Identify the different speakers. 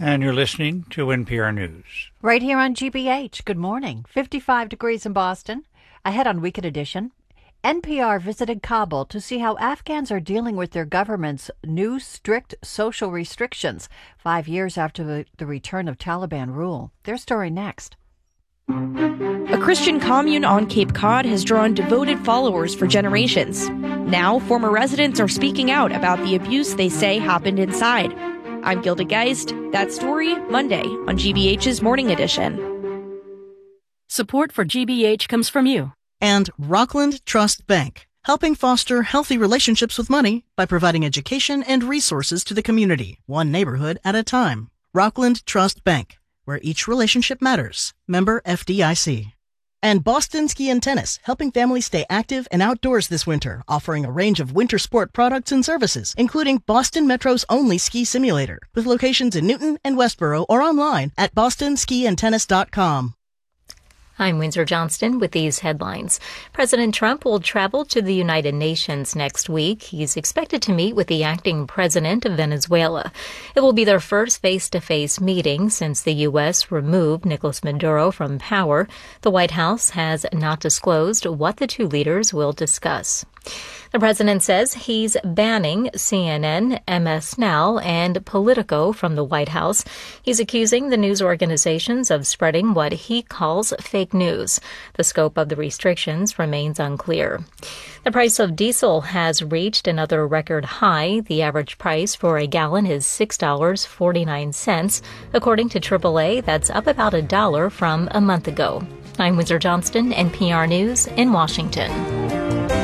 Speaker 1: And you're listening to NPR News.
Speaker 2: Right here on GBH. Good morning. 55 degrees in Boston. Ahead on Weekend Edition, NPR visited Kabul to see how Afghans are dealing with their government's new strict social restrictions 5 years after the return of Taliban rule. Their story next.
Speaker 3: A Christian commune on Cape Cod has drawn devoted followers for generations. Now, former residents are speaking out about the abuse they say happened inside. I'm Gilda Geist. That story, Monday on GBH's Morning Edition.
Speaker 4: Support for GBH comes from you.
Speaker 5: And Rockland Trust Bank, helping foster healthy relationships with money by providing education and resources to the community, one neighborhood at a time. Rockland Trust Bank, where each relationship matters. Member FDIC. And Boston Ski and Tennis, helping families stay active and outdoors this winter, offering a range of winter sport products and services, including Boston Metro's only ski simulator, with locations in Newton and Westboro or online at bostonskiandtennis.com.
Speaker 6: I'm Windsor Johnston with these headlines. President Trump will travel to the United Nations next week. He's expected to meet with the acting president of Venezuela. It will be their first face-to-face meeting since the U.S. removed Nicolas Maduro from power. The White House has not disclosed what the two leaders will discuss. The president says he's banning CNN, MS Now, and Politico from the White House. He's accusing the news organizations of spreading what he calls fake news. The scope of the restrictions remains unclear. The price of diesel has reached another record high. The average price for a gallon is $6.49. According to AAA, that's up about $1 from a month ago. I'm Windsor Johnston, NPR News in Washington.